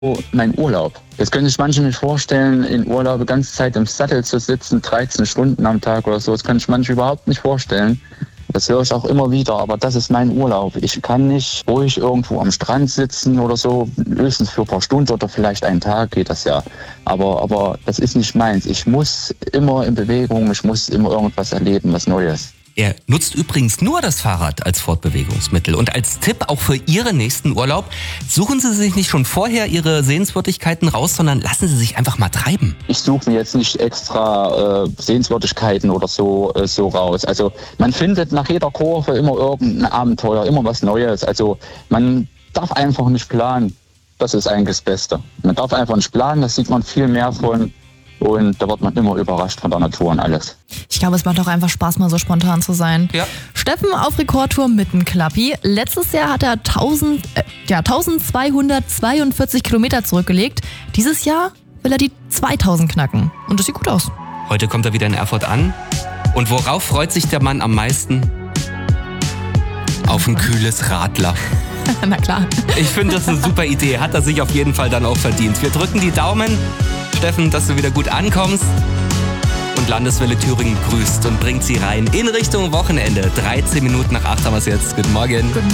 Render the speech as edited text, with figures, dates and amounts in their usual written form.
mein Urlaub. Das können sich manche nicht vorstellen, in Urlaub die ganze Zeit im Sattel zu sitzen, 13 Stunden am Tag oder so. Das kann sich manche überhaupt nicht vorstellen. Das höre ich auch immer wieder, aber das ist mein Urlaub. Ich kann nicht ruhig irgendwo am Strand sitzen oder so, höchstens für ein paar Stunden oder vielleicht einen Tag geht das ja. Aber das ist nicht meins. Ich muss immer in Bewegung, ich muss immer irgendwas erleben, was Neues. Er nutzt übrigens nur das Fahrrad als Fortbewegungsmittel. Und als Tipp auch für Ihren nächsten Urlaub, suchen Sie sich nicht schon vorher Ihre Sehenswürdigkeiten raus, sondern lassen Sie sich einfach mal treiben. Ich suche mir jetzt nicht extra Sehenswürdigkeiten oder so raus. Also man findet nach jeder Kurve immer irgendein Abenteuer, immer was Neues. Also man darf einfach nicht planen. Das ist eigentlich das Beste. Man darf einfach nicht planen, da sieht man viel mehr von. Und da wird man immer überrascht von der Natur und alles. Ich glaube, es macht auch einfach Spaß, mal so spontan zu sein. Ja. Steffen auf Rekordtour mit dem Klappi. Letztes Jahr hat er 1242 Kilometer zurückgelegt. Dieses Jahr will er die 2000 knacken. Und das sieht gut aus. Heute kommt er wieder in Erfurt an. Und worauf freut sich der Mann am meisten? Auf ein kühles Radler. Na klar. Ich finde, das ist eine super Idee. Hat er sich auf jeden Fall dann auch verdient. Wir drücken die Daumen, Steffen, dass du wieder gut ankommst. Und Landeswelle Thüringen grüßt und bringt sie rein in Richtung Wochenende. 13 Minuten nach 8 haben wir es jetzt. Guten Morgen.